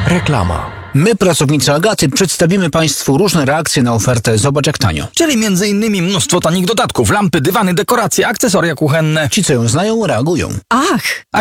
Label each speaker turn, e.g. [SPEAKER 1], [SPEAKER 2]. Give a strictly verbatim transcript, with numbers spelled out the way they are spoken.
[SPEAKER 1] Reklama.
[SPEAKER 2] My, pracownicy Agaty, przedstawimy Państwu różne reakcje na ofertę Zobacz jak tanio.
[SPEAKER 3] Czyli między innymi mnóstwo tanich dodatków, lampy, dywany, dekoracje, akcesoria kuchenne.
[SPEAKER 2] Ci, co ją znają, reagują.
[SPEAKER 4] Ach!